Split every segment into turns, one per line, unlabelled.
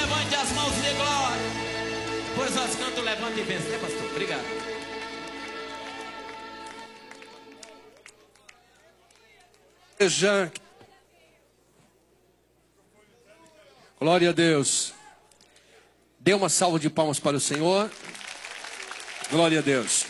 levante as mãos de glória. Pois nós canto, levanta e vencer, pastor. Obrigado.
Glória a Deus. Dê uma salva de palmas para o Senhor. Glória a Deus.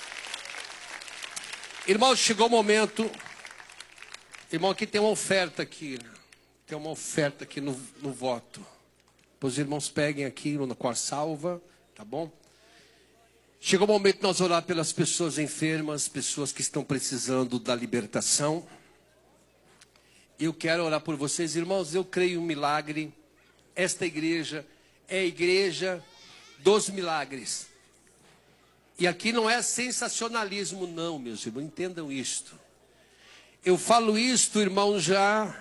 Irmãos, chegou o momento. Irmão, aqui tem uma oferta aqui. Tem uma oferta aqui no voto. Para os irmãos peguem aqui com a salva, tá bom? Chegou o momento de nós orar pelas pessoas enfermas, pessoas que estão precisando da libertação. Eu quero orar por vocês, irmãos. Eu creio em um milagre. Esta igreja é a igreja dos milagres. E aqui não é sensacionalismo, não, meus irmãos. Entendam isto. Eu falo isto, irmão, já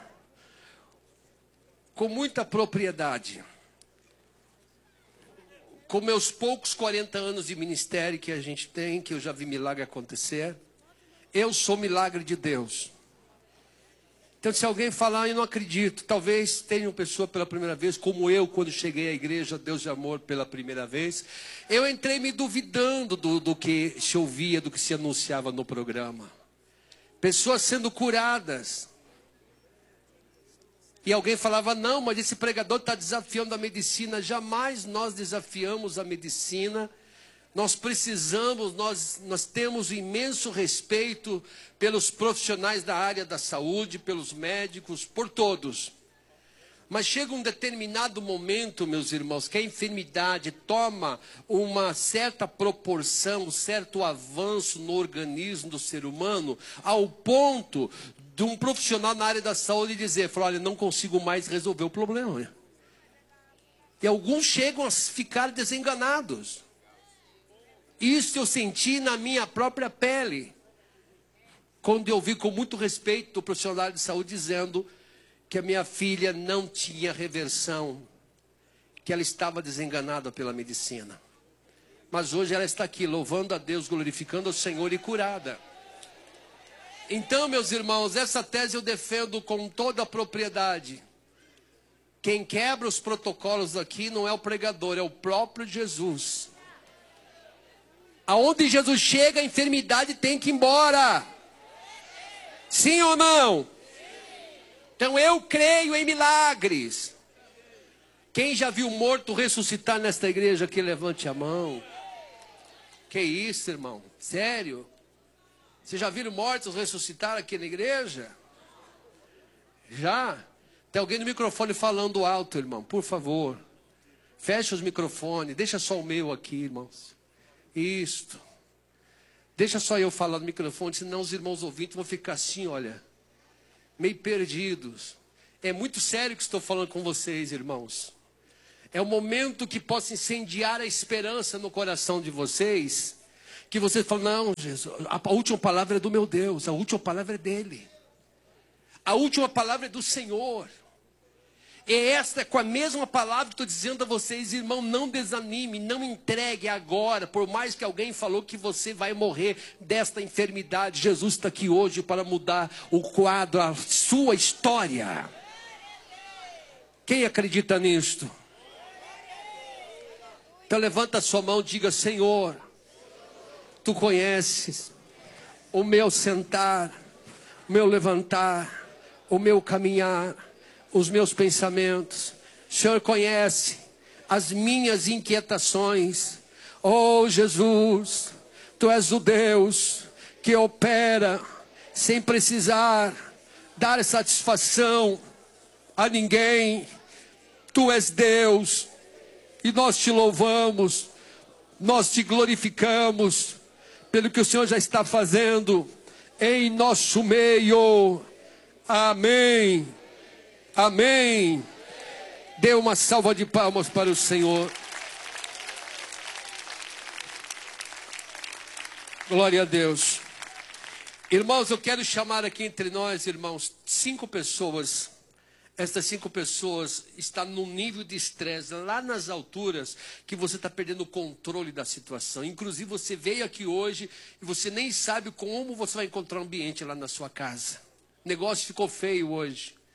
com muita propriedade. Com meus poucos 40 anos de ministério que a gente tem, que eu já vi milagre acontecer. Eu sou milagre de Deus. Então, se alguém falar, eu não acredito. Talvez tenha uma pessoa pela primeira vez, como eu, quando cheguei à igreja, Deus de Amor, pela primeira vez. Eu entrei me duvidando do que se ouvia, do que se anunciava no programa. Pessoas sendo curadas. E alguém falava, não, mas esse pregador está desafiando a medicina. Jamais nós desafiamos a medicina. Nós precisamos, nós temos imenso respeito pelos profissionais da área da saúde, pelos médicos, por todos. Mas chega um determinado momento, meus irmãos, que a enfermidade toma uma certa proporção, um certo avanço no organismo do ser humano, ao ponto de um profissional na área da saúde dizer, olha, não consigo mais resolver o problema. E alguns chegam a ficar desenganados. Isso eu senti na minha própria pele. Quando eu vi com muito respeito o profissional de saúde dizendo que a minha filha não tinha reversão, que ela estava desenganada pela medicina. Mas hoje ela está aqui louvando a Deus, glorificando o Senhor e curada. Então, meus irmãos, essa tese eu defendo com toda a propriedade. Quem quebra os protocolos aqui não é o pregador, é o próprio Jesus. Aonde Jesus chega, a enfermidade tem que ir embora. Sim ou não? Então eu creio em milagres. Quem já viu morto ressuscitar nesta igreja aqui, levante a mão. Que isso, irmão? Sério? Vocês já viram mortos ressuscitar aqui na igreja? Já? Tem alguém no microfone falando alto, irmão, por favor. Fecha os microfones, deixa só o meu aqui, irmãos. Isto. Deixa só eu falar no microfone, senão os irmãos ouvintes vão ficar assim, olha, meio perdidos. É muito sério que estou falando com vocês, irmãos. É um momento que possa incendiar a esperança no coração de vocês. Que vocês falam, não, Jesus, a última palavra é do meu Deus, a última palavra é dele. A última palavra é do Senhor. E esta é com a mesma palavra que estou dizendo a vocês, irmão, não desanime, não entregue agora, por mais que alguém falou que você vai morrer desta enfermidade, Jesus está aqui hoje para mudar o quadro, a sua história. Quem acredita nisto? Então levanta a sua mão e diga, Senhor, Tu conheces o meu sentar, o meu levantar, o meu caminhar, os meus pensamentos. O Senhor conhece as minhas inquietações. Oh Jesus, Tu és o Deus que opera sem precisar dar satisfação a ninguém. Tu és Deus e nós Te louvamos, nós Te glorificamos pelo que o Senhor já está fazendo em nosso meio. Amém. Amém. Dê uma salva de palmas para o Senhor. Glória a Deus. Irmãos, eu quero chamar aqui entre nós, irmãos, 5 pessoas. Estas 5 pessoas estão num nível de estresse lá nas alturas que você está perdendo o controle da situação. Inclusive você veio aqui hoje e você nem sabe como você vai encontrar um ambiente lá na sua casa. O negócio ficou feio hoje.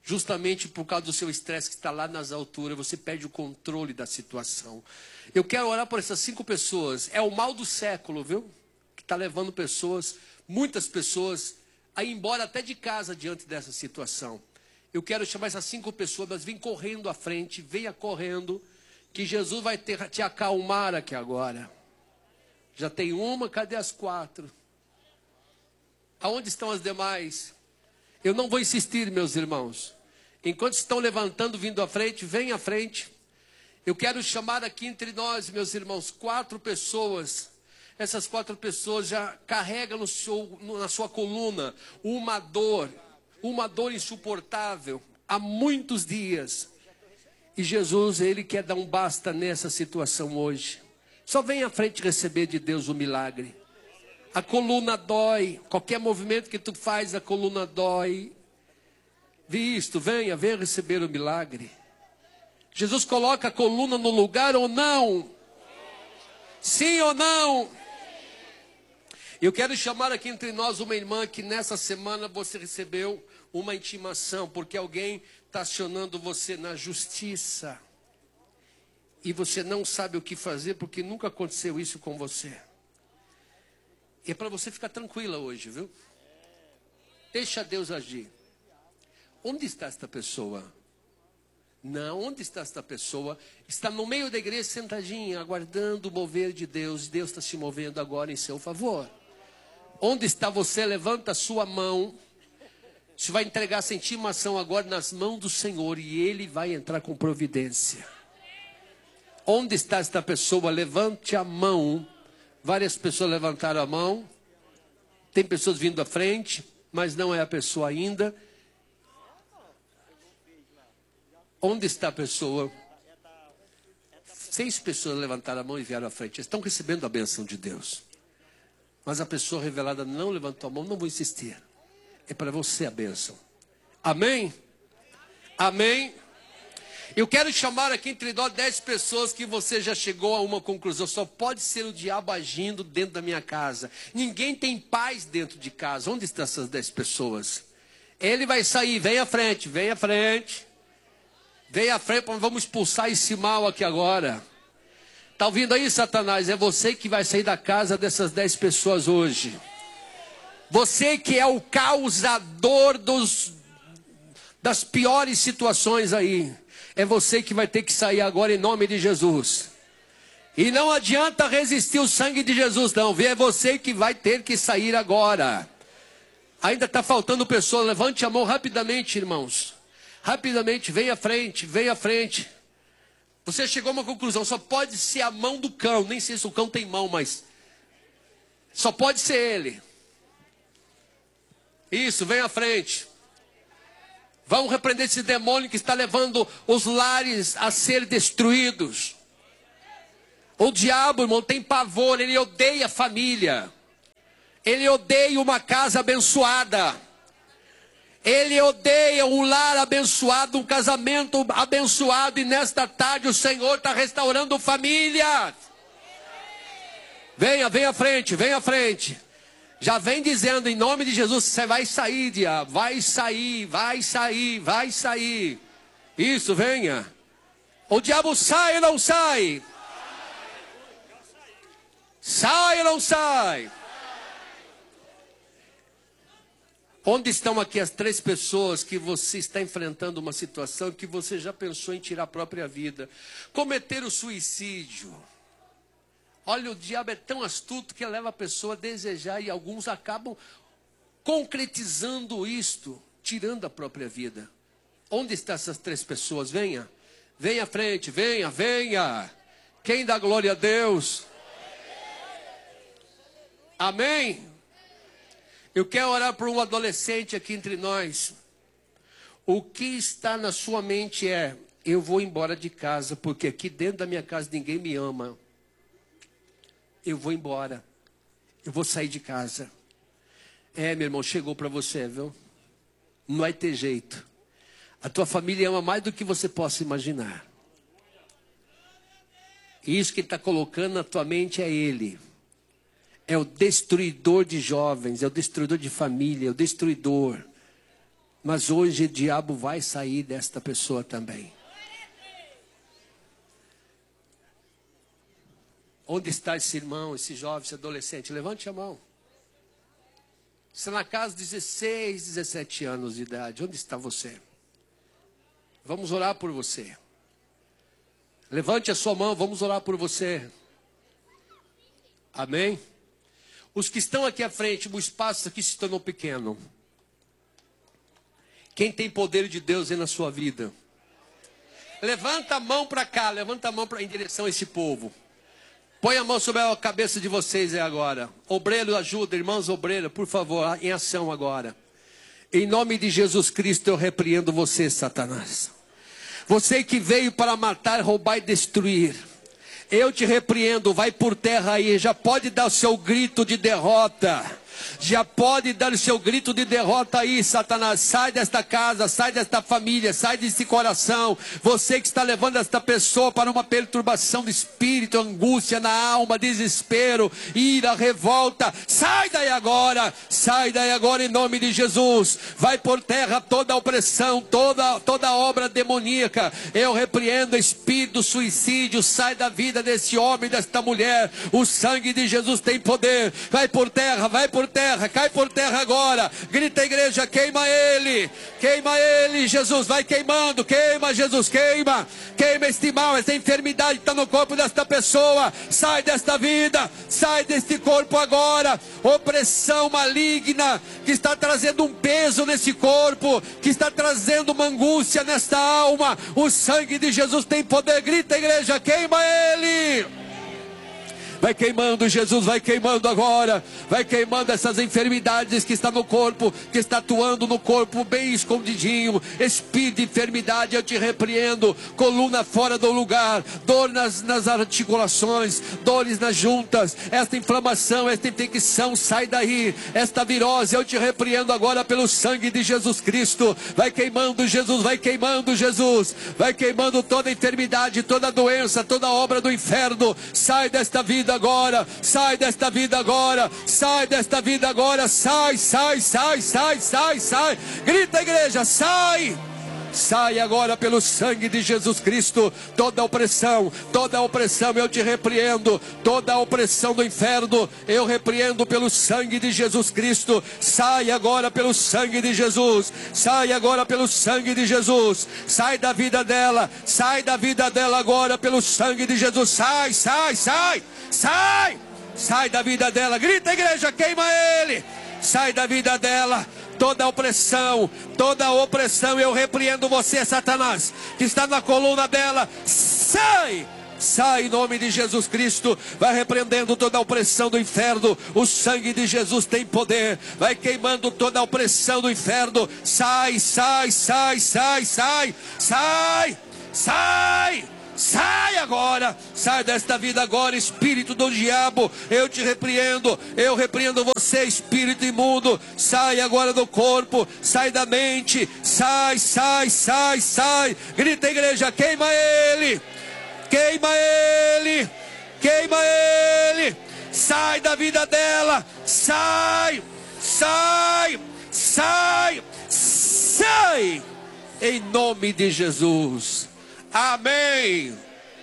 Justamente por causa do seu estresse que está lá nas alturas, você perde o controle da situação. Eu quero orar por essas 5 pessoas. É o mal do século, viu? Que está levando pessoas, muitas pessoas, a ir embora até de casa diante dessa situação. Eu quero chamar essas 5 pessoas, mas vem correndo à frente, venha correndo, que Jesus vai te acalmar aqui agora. Já tem uma, cadê as 4? Aonde estão as demais? Eu não vou insistir, meus irmãos. Enquanto estão levantando, vindo à frente, vem à frente. Eu quero chamar aqui entre nós, meus irmãos, 4 pessoas. Essas 4 pessoas já carregam na sua coluna uma dor insuportável há muitos dias. E Jesus, Ele quer dar um basta nessa situação hoje. Só vem à frente receber de Deus o milagre. A coluna dói, qualquer movimento que tu faz, a coluna dói. Visto, venha receber o milagre. Jesus coloca a coluna no lugar ou não? Sim ou não? Eu quero chamar aqui entre nós uma irmã que nessa semana você recebeu uma intimação, porque alguém está acionando você na justiça. E você não sabe o que fazer, porque nunca aconteceu isso com você. E é para você ficar tranquila hoje, viu? Deixa Deus agir. Onde está esta pessoa? Não, onde está esta pessoa? Está no meio da igreja, sentadinha, aguardando o mover de Deus. Deus está se movendo agora em seu favor. Onde está você? Levanta a sua mão. Você vai entregar essa intimação agora nas mãos do Senhor e Ele vai entrar com providência. Onde está esta pessoa? Levante a mão. Várias pessoas levantaram a mão. Tem pessoas vindo à frente, mas não é a pessoa ainda. Onde está a pessoa? 6 pessoas levantaram a mão e vieram à frente. Estão recebendo a bênção de Deus. Mas a pessoa revelada não levantou a mão. Não vou insistir. É para você a bênção. Amém? Amém? Eu quero chamar aqui entre nós 10 pessoas que você já chegou a uma conclusão. Só pode ser o diabo agindo dentro da minha casa. Ninguém tem paz dentro de casa. Onde estão essas 10 pessoas? Ele vai sair. Vem à frente, vem à frente. Vem à frente, vamos expulsar esse mal aqui agora. Está ouvindo aí, Satanás? É você que vai sair da casa dessas 10 pessoas hoje. Você que é o causador das piores situações aí. É você que vai ter que sair agora em nome de Jesus. E não adianta resistir o sangue de Jesus, não. É você que vai ter que sair agora. Ainda está faltando pessoas. Levante a mão rapidamente, irmãos. Rapidamente, vem à frente, vem à frente. Você chegou a uma conclusão, só pode ser a mão do cão. Nem sei se o cão tem mão, mas só pode ser ele. Isso, vem à frente. Vamos repreender esse demônio que está levando os lares a ser destruídos. O diabo, irmão, tem pavor, ele odeia a família. Ele odeia uma casa abençoada. Ele odeia um lar abençoado, um casamento abençoado. E nesta tarde o Senhor está restaurando famílias. Venha, venha à frente, venha à frente. Já vem dizendo em nome de Jesus, você vai sair, diabo. Vai sair, vai sair, vai sair. Isso, venha. O diabo sai ou não sai? Sai ou não sai? Onde estão aqui as 3 pessoas que você está enfrentando uma situação que você já pensou em tirar a própria vida? Cometer o suicídio. Olha, o diabo é tão astuto que leva a pessoa a desejar e alguns acabam concretizando isto, tirando a própria vida. Onde estão essas 3 pessoas? Venha, venha à frente, venha, venha. Quem dá glória a Deus? Amém? Eu quero orar por um adolescente aqui entre nós. O que está na sua mente é: eu vou embora de casa, porque aqui dentro da minha casa ninguém me ama. Eu vou embora. Eu vou sair de casa. É, meu irmão, chegou para você, viu? Não vai ter jeito. A tua família ama mais do que você possa imaginar. E isso que ele está colocando na tua mente é ele. É o destruidor de jovens, é o destruidor de família, é o destruidor. Mas hoje o diabo vai sair desta pessoa também. Onde está esse irmão, esse jovem, esse adolescente? Levante a mão. Você na casa de 16, 17 anos de idade. Onde está você? Vamos orar por você. Levante a sua mão, vamos orar por você. Amém? Os que estão aqui à frente, o espaço aqui se tornou pequeno. Quem tem poder de Deus aí na sua vida? Levanta a mão para cá, levanta a mão em direção a esse povo. Põe a mão sobre a cabeça de vocês aí agora. Obreiro, ajuda, irmãos obreiros, por favor, em ação agora. Em nome de Jesus Cristo eu repreendo você, Satanás. Você que veio para matar, roubar e destruir. Eu te repreendo, vai por terra aí, já pode dar o seu grito de derrota. Já pode dar o seu grito de derrota aí, Satanás. Sai desta casa, sai desta família, sai desse coração. Você que está levando esta pessoa para uma perturbação de espírito, angústia na alma, desespero, ira, revolta. Sai daí agora em nome de Jesus. Vai por terra toda a opressão, toda obra demoníaca. Eu repreendo o espírito do suicídio. Sai da vida desse homem, desta mulher. O sangue de Jesus tem poder. Vai por terra, cai por terra agora. Grita a igreja, queima ele, Jesus, vai queimando, queima Jesus, queima este mal, esta enfermidade que está no corpo desta pessoa. Sai desta vida, sai deste corpo agora. Opressão maligna que está trazendo um peso nesse corpo, que está trazendo uma angústia nesta alma. O sangue de Jesus tem poder. Grita a igreja, queima ele. Vai queimando, Jesus, vai queimando agora. Vai queimando essas enfermidades que está no corpo, que está atuando no corpo bem escondidinho. Espírito de enfermidade, eu te repreendo. Coluna fora do lugar, dor nas articulações, dores nas juntas. Esta inflamação, esta infecção, sai daí. Esta virose, eu te repreendo agora pelo sangue de Jesus Cristo. Vai queimando, Jesus, vai queimando, Jesus. Vai queimando toda enfermidade, toda doença, toda obra do inferno. Sai desta vida agora, sai desta vida agora, sai desta vida agora, sai. Grita, igreja, sai. Sai agora pelo sangue de Jesus Cristo. Toda opressão eu te repreendo. Toda a opressão do inferno eu repreendo pelo sangue de Jesus Cristo. Sai agora pelo sangue de Jesus. Sai agora pelo sangue de Jesus. Sai da vida dela agora pelo sangue de Jesus. Sai da vida dela. Grita, igreja, queima ele. Sai da vida dela. Toda opressão eu repreendo você, Satanás, que está na coluna dela. Sai em nome de Jesus Cristo. Vai repreendendo toda a opressão do inferno. O sangue de Jesus tem poder. Vai queimando toda a opressão do inferno. Sai agora, sai desta vida agora, espírito do diabo, eu te repreendo, eu repreendo você, espírito imundo. Sai agora do corpo, sai da mente, sai. Grita, igreja, queima ele. Sai da vida dela, sai. Em nome de Jesus. Amém.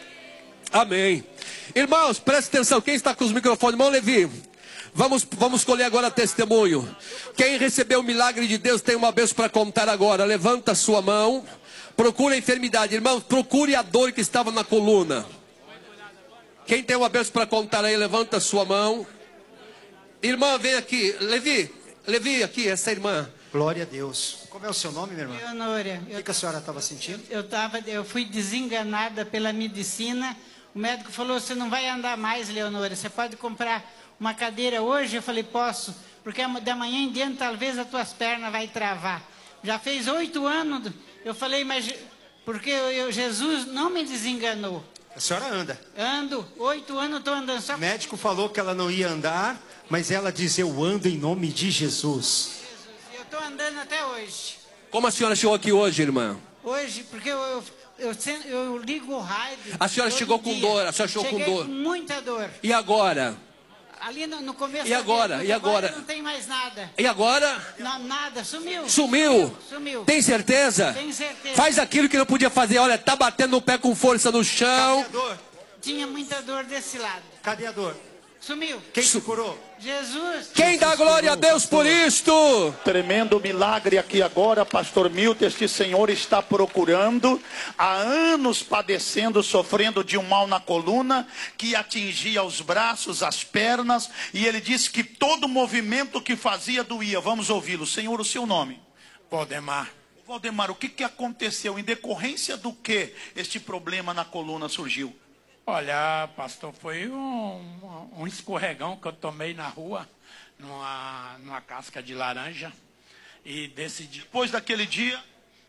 Irmãos, preste atenção. Quem está com os microfones? Irmão Levi, vamos colher agora testemunho. Quem recebeu o milagre de Deus tem uma bênção para contar agora. Levanta a sua mão. Procure a enfermidade. Irmãos, procure a dor que estava na coluna. Quem tem uma bênção para contar aí, levanta a sua mão. Irmã, vem aqui. Levi, aqui, essa irmã.
Glória a Deus. Como é o seu nome, minha irmã?
Leonora.
O que a senhora estava sentindo?
Eu fui desenganada pela medicina. O médico falou, você não vai andar mais, Leonora. Você pode comprar uma cadeira hoje? Eu falei, posso. Porque da manhã em diante, talvez as tuas pernas vai travar. Já fez 8 anos. Eu falei, mas... Porque Jesus não me desenganou.
A senhora anda?
Ando. 8 anos estou andando. Só...
O médico falou que ela não ia andar, mas ela diz, eu ando em nome de Jesus.
Estou andando até hoje.
Como a senhora chegou aqui hoje, irmã?
Hoje, porque eu ligo o rádio.
A senhora chegou com dor, a senhora chegou com dor.
Com muita dor.
E agora?
Ali no começo
E agora?
da
E agora?
não tem mais nada.
E agora?
Não, nada, sumiu.
Sumiu?
Sumiu.
Tem certeza?
Tenho certeza.
Faz aquilo que não podia fazer. Olha, tá batendo o pé com força no chão.
Cadê a dor?
Tinha muita dor desse lado.
Cadê a dor?
Sumiu.
Quem te curou?
Jesus.
Quem dá glória a Deus por isto?
Tremendo milagre aqui agora, pastor Milton. Este senhor está procurando, há anos padecendo, sofrendo de um mal na coluna, que atingia os braços, as pernas, e ele disse que todo movimento que fazia doía. Vamos ouvi-lo. Senhor, o seu nome?
Valdemar.
Valdemar, o que aconteceu? Em decorrência do que este problema na coluna surgiu?
Olha, pastor, foi um escorregão que eu tomei na rua, numa casca de laranja. E decidi.
Depois daquele dia,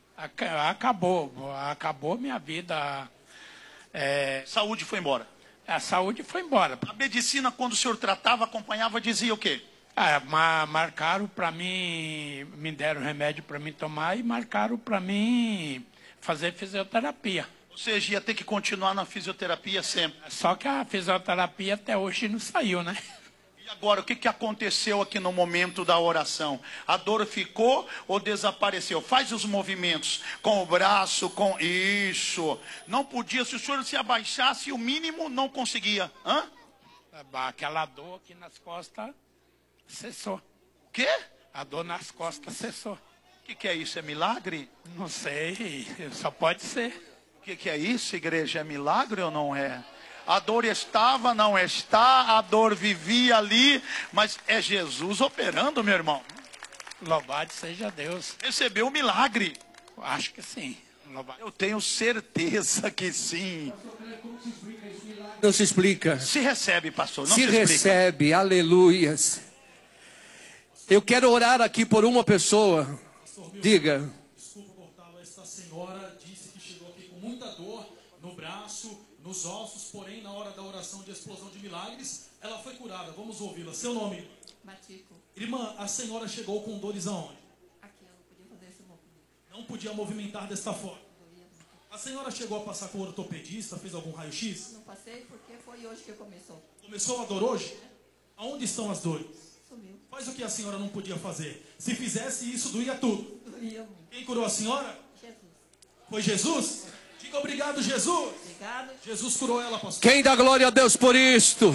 acabou minha vida.
saúde foi embora.
A saúde foi embora.
A medicina, quando o senhor tratava, acompanhava, dizia o quê?
Marcaram para mim, me deram remédio para mim tomar e marcaram para mim fazer fisioterapia.
Ou seja, ia ter que continuar na fisioterapia sempre.
Só que a fisioterapia até hoje não saiu, né?
E agora, o que aconteceu aqui no momento da oração? A dor ficou ou desapareceu? Faz os movimentos com o braço, com isso. Não podia, se o senhor se abaixasse, o mínimo não conseguia. Hã?
Aquela dor aqui nas costas cessou.
O quê?
A dor nas costas cessou.
O que é isso? É milagre?
Não sei, só pode ser.
O que é isso, igreja? É milagre ou não é? A dor estava, não está, a dor vivia ali, mas é Jesus operando, meu irmão.
Louvado seja Deus.
Recebeu um milagre.
Acho que sim. Louvado.
Eu tenho certeza que sim.
Não se explica.
Se recebe, pastor, não
Se
se explica.
recebe, aleluias. Eu quero orar aqui por uma pessoa. Diga.
Desculpa cortá-lo, esta senhora disse que chegou aqui com muita dor no braço, nos ossos, porém na hora da oração de explosão de milagres, ela foi curada. Vamos ouvi-la. Seu nome?
Matico.
Irmã, a senhora chegou com dores aonde?
Aqui eu não podia fazer esse movimento.
Não podia movimentar desta forma. A senhora chegou a passar com o ortopedista, fez algum raio-x?
Não passei porque foi hoje que começou.
Começou a dor hoje? Aonde estão as dores?
Sumiu.
Faz o que a senhora não podia fazer. Se fizesse isso, doía tudo.
Doía muito.
Quem curou a senhora?
Jesus.
Foi Jesus? Diga obrigado, Jesus.
Obrigada.
Jesus curou ela, pastor.
Quem dá glória a Deus por isto?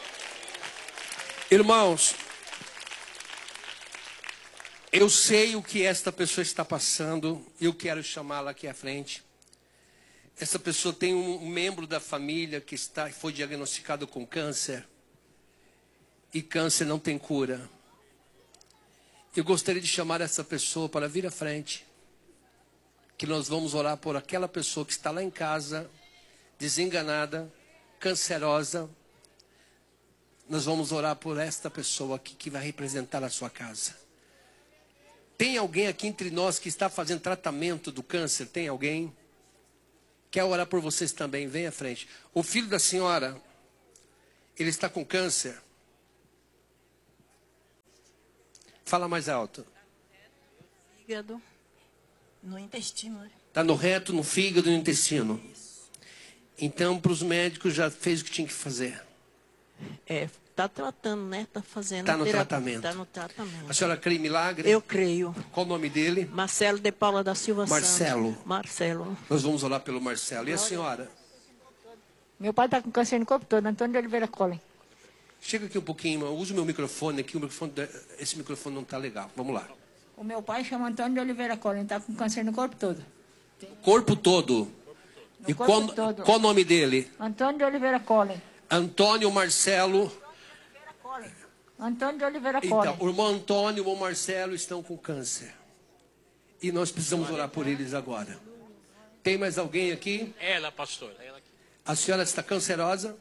Irmãos, eu sei o que esta pessoa está passando. Eu quero chamá-la aqui à frente. Essa pessoa tem um membro da família que foi diagnosticado com câncer. E câncer não tem cura. Eu gostaria de chamar essa pessoa para vir à frente. Que nós vamos orar por aquela pessoa que está lá em casa, desenganada, cancerosa. Nós vamos orar por esta pessoa aqui que vai representar a sua casa. Tem alguém aqui entre nós que está fazendo tratamento do câncer? Tem alguém? Quer orar por vocês também? Vem à frente. O filho da senhora, ele está com câncer. Fala mais alto.
Fígado, no intestino, né?
Está no reto, no fígado e no intestino. Então, para os médicos, já fez o que tinha que fazer.
Tá tratando, né? Tá fazendo
Tá no
terapia.
tratamento.
Tá no tratamento.
A senhora crê em milagre?
Eu creio.
Qual o nome dele?
Marcelo de Paula da Silva
Marcelo.
Santos. Marcelo.
Nós vamos orar pelo Marcelo. E a senhora?
Meu pai está com câncer no corpo todo, Antônio de Oliveira Collen.
Chega aqui um pouquinho, irmão. Use o meu microfone aqui. Esse microfone não está legal. Vamos lá.
O meu pai chama Antônio de Oliveira Collen, está com câncer no corpo todo.
Corpo todo. E
corpo todo.
Qual o nome dele?
Antônio de Oliveira Collen.
Antônio Marcelo.
Antônio de Oliveira Collen.
Então, o irmão Antônio e o irmão Marcelo estão com câncer. E nós precisamos orar por eles agora. Tem mais alguém aqui?
Ela, pastor. Ela aqui.
A senhora está cancerosa?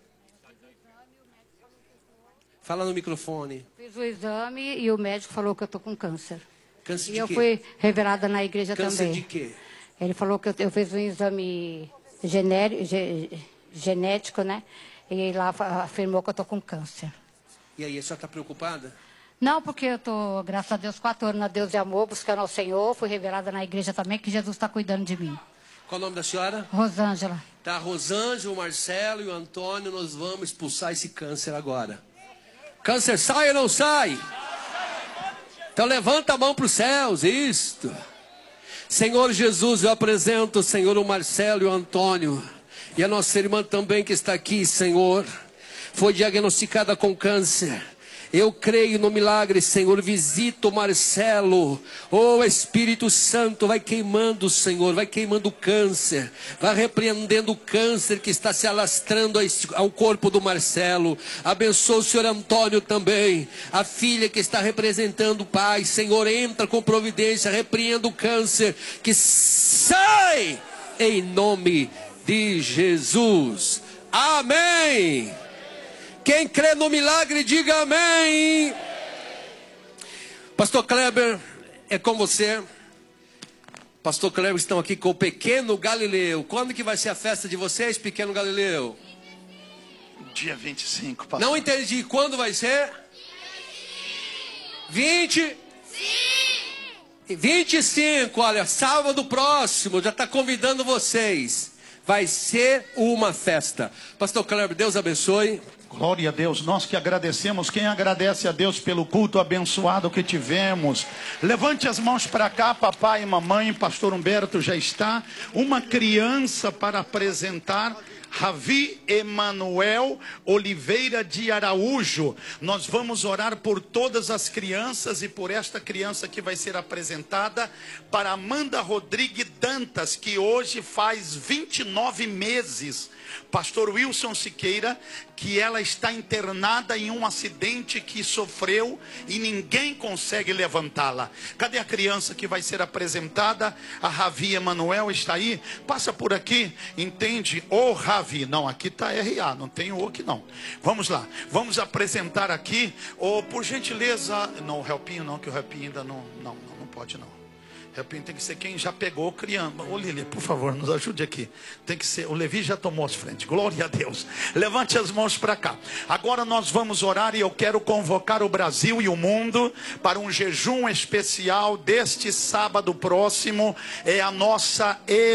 Fala no microfone.
Fiz o exame e o médico falou que eu estou com câncer.
Câncer
E
de
eu
quê?
fui revelada na igreja
Câncer
também.
de quê?
Ele falou que eu fiz um exame genético, né? E lá afirmou que eu estou com câncer.
E aí, a senhora está preocupada?
Não, porque eu estou, graças a Deus, 4 anos na Deus de amor, buscando ao Senhor. Fui revelada na igreja também, que Jesus está cuidando de mim.
Qual o nome da senhora?
Rosângela.
Tá, a Rosângela, o Marcelo e o Antônio, nós vamos expulsar esse câncer agora. Câncer sai ou não sai? Então levanta a mão para os céus, isto. Senhor Jesus, eu apresento, Senhor, o Marcelo e o Antônio. E a nossa irmã também que está aqui, Senhor. Foi diagnosticada com câncer. Eu creio no milagre, Senhor. Visita o Marcelo. Oh, Espírito Santo, vai queimando, Senhor. Vai queimando o câncer. Vai repreendendo o câncer que está se alastrando ao corpo do Marcelo. Abençoa o Senhor Antônio também. A filha que está representando o pai. Senhor, entra com providência. Repreenda o câncer. Que sai em nome de Jesus. Amém. Quem crê no milagre, diga amém. Pastor Kleber, é com você. Pastor Kleber, estão aqui com o pequeno Galileu. Quando que vai ser a festa de vocês, pequeno Galileu?
Dia 25, pastor.
Não entendi, quando vai ser? 25, olha, sábado próximo, já está convidando vocês. Vai ser uma festa. Pastor Kleber, Deus abençoe.
Glória a Deus, nós que agradecemos. Quem agradece a Deus pelo culto abençoado que tivemos? Levante as mãos para cá, papai e mamãe. Pastor Humberto já está. Uma criança para apresentar. Ravi Emanuel Oliveira de Araújo. Nós vamos orar por todas as crianças e por esta criança que vai ser apresentada, para Amanda Rodrigues Dantas, que hoje faz 29 meses. Pastor Wilson Siqueira, que ela está internada em um acidente que sofreu e ninguém consegue levantá-la. Cadê a criança que vai ser apresentada? A Ravi Emanuel está aí? Passa por aqui, entende? Ô Ravi, não, aqui está RA, não tem o aqui não. Vamos lá, vamos apresentar aqui, por gentileza, não, o Helpinho não, que o Helpinho ainda não pode não. Tem que ser quem já pegou criando. Ô Lili, por favor, nos ajude aqui. Tem que ser, o Levi já tomou as frentes. Glória a Deus. Levante as mãos para cá. Agora nós vamos orar e eu quero convocar o Brasil e o mundo para um jejum especial deste sábado próximo. É a nossa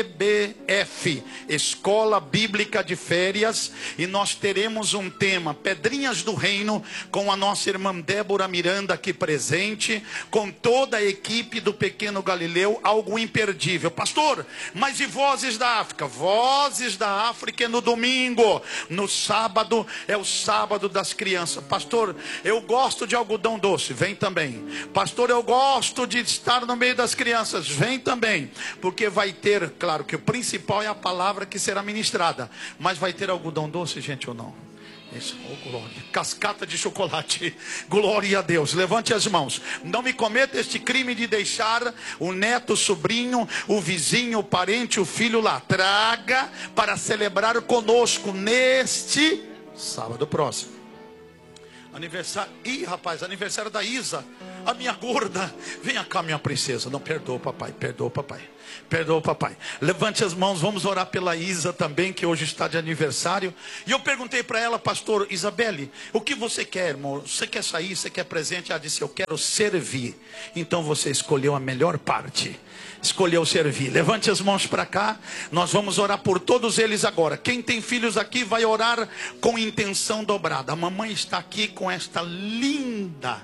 EBF, Escola Bíblica de Férias, e nós teremos um tema, Pedrinhas do Reino, com a nossa irmã Débora Miranda aqui presente, com toda a equipe do Pequeno Galileu. Algo imperdível. Pastor, mas e Vozes da África? Vozes da África é no domingo. No sábado é o sábado das crianças. Pastor, eu gosto de algodão doce. Vem também. Pastor, eu gosto de estar no meio das crianças. Vem também. Porque vai ter, claro que o principal é a palavra que será ministrada. Mas vai ter algodão doce, gente, ou não? Isso, oh, glória. Cascata de chocolate. Glória a Deus. Levante as mãos. Não me cometa este crime de deixar o neto, o sobrinho, o vizinho, o parente, o filho lá. Traga para celebrar conosco neste sábado próximo. Aniversário. Ih, rapaz, aniversário da Isa, a minha gorda. Venha cá, minha princesa. Não, perdoa, papai. Perdoa, papai. Perdoa, papai. Levante as mãos, vamos orar pela Isa também, que hoje está de aniversário. E eu perguntei para ela, pastor Isabelle, o que você quer, irmão? Você quer sair? Você quer presente? Ela disse, eu quero servir. Então você escolheu a melhor parte. Escolheu servir. Levante as mãos para cá. Nós vamos orar por todos eles agora. Quem tem filhos aqui vai orar com intenção dobrada. A mamãe está aqui com esta linda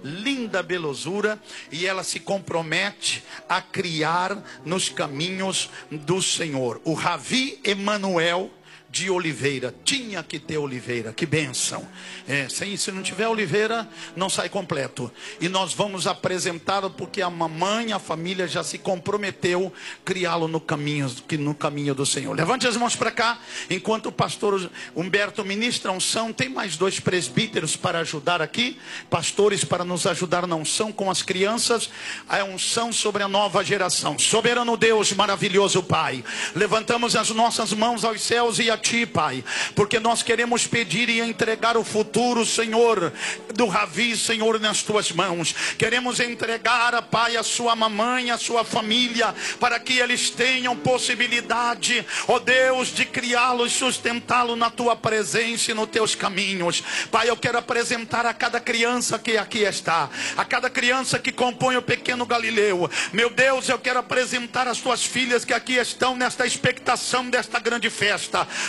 belezura, e ela se compromete a criar nos caminhos do Senhor. O Ravi Emanuel de Oliveira, tinha que ter Oliveira, que bênção. Se não tiver Oliveira, não sai completo. E nós vamos apresentá-lo porque a mamãe, a família já se comprometeu criá-lo no caminho do Senhor. Levante as mãos para cá, enquanto o pastor Humberto ministra a unção. Tem mais 2 presbíteros para ajudar aqui, pastores para nos ajudar na unção com as crianças. A unção sobre a nova geração. Soberano Deus, maravilhoso Pai, levantamos as nossas mãos aos céus e a Ti, Pai, porque nós queremos pedir e entregar o futuro, Senhor, do Ravi, Senhor, nas Tuas mãos. Queremos entregar, Pai, a sua mamãe, a sua família, para que eles tenham possibilidade, ó Deus, de criá-lo e sustentá-lo na Tua presença e nos Teus caminhos. Pai, eu quero apresentar a cada criança que aqui está, a cada criança que compõe o Pequeno Galileu. Meu Deus, eu quero apresentar as Tuas filhas que aqui estão nesta expectação desta grande festa.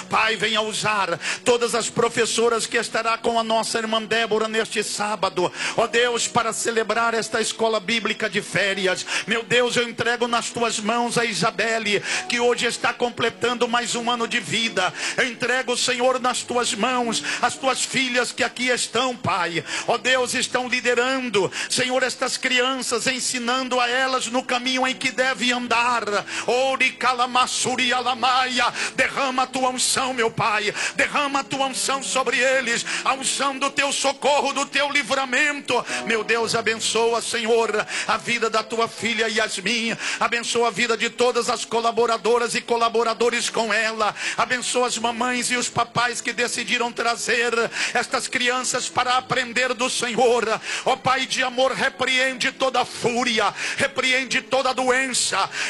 Pai, venha usar todas as professoras que estará com a nossa irmã Débora neste sábado, ó Deus, para celebrar esta escola bíblica de férias. Meu Deus, eu entrego nas tuas mãos a Isabelle, que hoje está completando mais um ano de vida. Eu entrego, Senhor, nas tuas mãos as tuas filhas que aqui estão, Pai. Ó Deus, estão liderando, Senhor, estas crianças, ensinando a elas no caminho em que devem andar. Ori calamassuri alamaia. Derrama a tua unção, meu Pai. Derrama a tua unção sobre eles, a unção do teu socorro, do teu livramento. Meu Deus, abençoa, Senhor, a vida da tua filha Yasmin. Abençoa a vida de todas as colaboradoras e colaboradores com ela. Abençoa as mamães e os papais que decidiram trazer estas crianças para aprender do Senhor. Ó Pai de amor, repreende toda fúria, repreende toda doença,